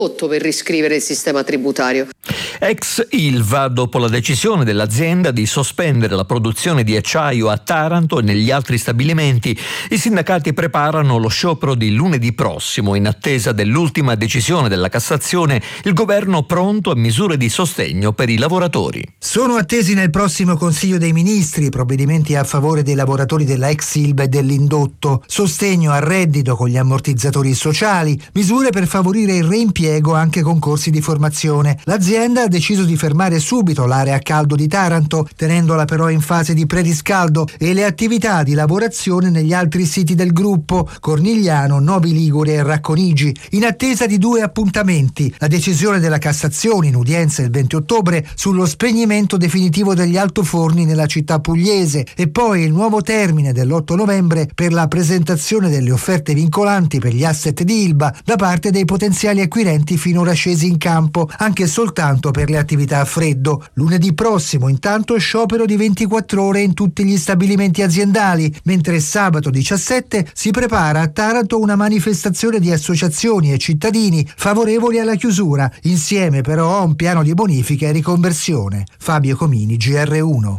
per riscrivere il sistema tributario. Ex Ilva, dopo la decisione dell'azienda di sospendere la produzione di acciaio a Taranto e negli altri stabilimenti, i sindacati preparano lo sciopero di lunedì prossimo. In attesa dell'ultima decisione della Cassazione, il governo pronto a misure di sostegno per i lavoratori. Sono attesi nel prossimo Consiglio dei Ministri provvedimenti a favore dei lavoratori della ex Ilva e dell'indotto, sostegno al reddito con gli ammortizzatori sociali, misure per favorire il reimpiego anche con corsi di formazione. L'azienda ha deciso di fermare subito l'area a caldo di Taranto, tenendola però in fase di preriscaldo, e le attività di lavorazione negli altri siti del gruppo, Cornigliano, Novi Ligure e Racconigi, in attesa di 2 appuntamenti: la decisione della Cassazione in udienza il 20 ottobre sullo spegnimento definitivo degli altoforni nella città pugliese, e poi il nuovo termine dell'8 novembre per la presentazione delle offerte vincolanti per gli asset di Ilva da parte dei potenziali acquirenti finora scesi in campo, anche soltanto per le attività a freddo. Lunedì prossimo intanto sciopero di 24 ore in tutti gli stabilimenti aziendali, mentre sabato 17 si prepara a Taranto una manifestazione di associazioni e cittadini favorevoli alla chiusura, insieme però a un piano di bonifica e riconversione. Fabio Comini, GR1.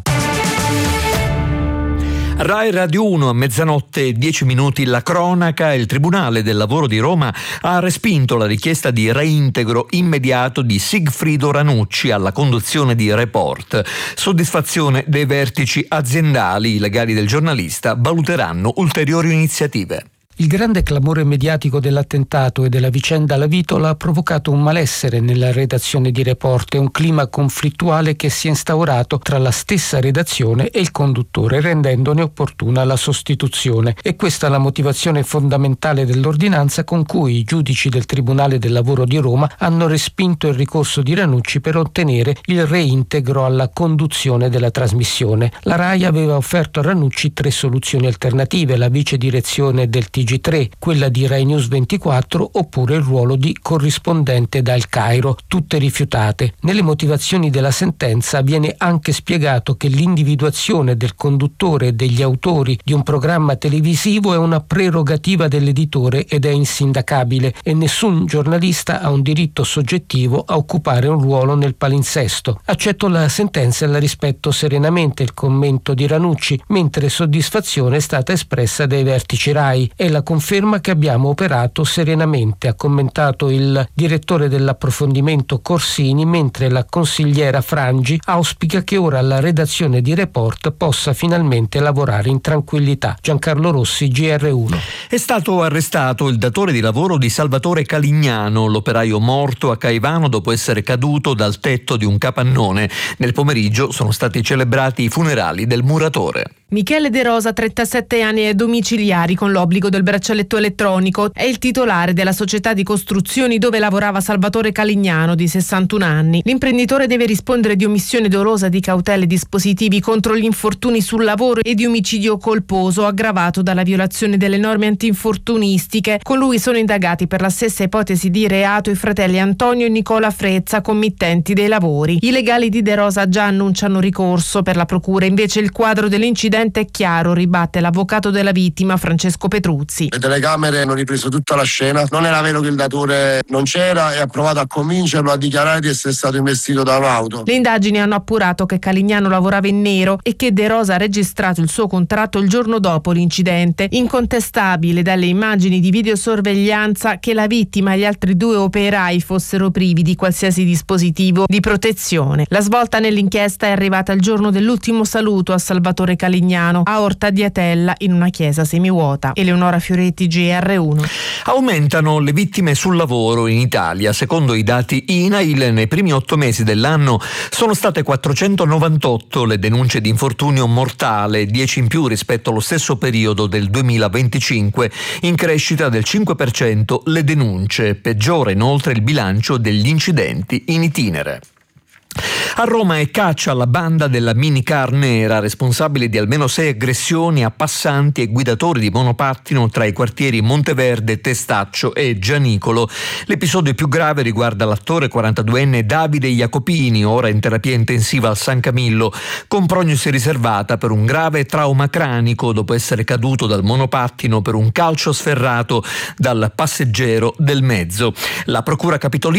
Rai Radio 1 a mezzanotte e 10 minuti la cronaca. Il Tribunale del Lavoro di Roma ha respinto la richiesta di reintegro immediato di Sigfrido Ranucci alla conduzione di Report. Soddisfazione dei vertici aziendali. I legali del giornalista valuteranno ulteriori iniziative. Il grande clamore mediatico dell'attentato e della vicenda La Vitola ha provocato un malessere nella redazione di Report e un clima conflittuale che si è instaurato tra la stessa redazione e il conduttore, rendendone opportuna la sostituzione. E questa è la motivazione fondamentale dell'ordinanza con cui i giudici del Tribunale del Lavoro di Roma hanno respinto il ricorso di Ranucci per ottenere il reintegro alla conduzione della trasmissione. La RAI aveva offerto a Ranucci 3 soluzioni alternative: la vice direzione del TG3, quella di Rai News 24 oppure il ruolo di corrispondente da El Cairo, tutte rifiutate. Nelle motivazioni della sentenza viene anche spiegato che l'individuazione del conduttore e degli autori di un programma televisivo è una prerogativa dell'editore ed è insindacabile, e nessun giornalista ha un diritto soggettivo a occupare un ruolo nel palinsesto. Accetto la sentenza e la rispetto serenamente, il commento di Ranucci, mentre soddisfazione è stata espressa dai vertici Rai. È la conferma che abbiamo operato serenamente, ha commentato il direttore dell'approfondimento Corsini, mentre la consigliera Frangi auspica che ora la redazione di Report possa finalmente lavorare in tranquillità. Giancarlo Rossi, GR1. È stato arrestato il datore di lavoro di Salvatore Calignano, l'operaio morto a Caivano dopo essere caduto dal tetto di un capannone. Nel pomeriggio sono stati celebrati i funerali del muratore. Michele De Rosa, 37 anni e domiciliari con l'obbligo del braccialetto elettronico, è il titolare della società di costruzioni dove lavorava Salvatore Calignano, di 61 anni. L'imprenditore deve rispondere di omissione dolosa di cautele e dispositivi contro gli infortuni sul lavoro e di omicidio colposo aggravato dalla violazione delle norme antinfortunistiche. Con lui sono indagati per la stessa ipotesi di reato i fratelli Antonio e Nicola Frezza, committenti dei lavori. I legali di De Rosa già annunciano ricorso. Per la procura invece il quadro dell'incidente è chiaro, ribatte l'avvocato della vittima Francesco Petruzzi. Le telecamere hanno ripreso tutta la scena, non era vero che il datore non c'era e ha provato a convincerlo a dichiarare di essere stato investito da un'auto. Le indagini hanno appurato che Calignano lavorava in nero e che De Rosa ha registrato il suo contratto il giorno dopo l'incidente. Incontestabile dalle immagini di videosorveglianza che la vittima e gli altri 2 operai fossero privi di qualsiasi dispositivo di protezione. La svolta nell'inchiesta è arrivata il giorno dell'ultimo saluto a Salvatore Calignano a Orta di Atella in una chiesa semivuota. Eleonora Fioretti, GR1. Aumentano le vittime sul lavoro in Italia. Secondo i dati INAIL, nei primi 8 mesi dell'anno sono state 498 le denunce di infortunio mortale, 10 in più rispetto allo stesso periodo del 2025, in crescita del 5% le denunce. Peggiora inoltre il bilancio degli incidenti in itinere. A Roma è caccia alla banda della minicar nera, responsabile di almeno 6 aggressioni a passanti e guidatori di monopattino tra i quartieri Monteverde, Testaccio e Gianicolo. L'episodio più grave riguarda l'attore 42enne Davide Jacopini, ora in terapia intensiva al San Camillo, con prognosi riservata per un grave trauma cranico dopo essere caduto dal monopattino per un calcio sferrato dal passeggero del mezzo. La procura capitolina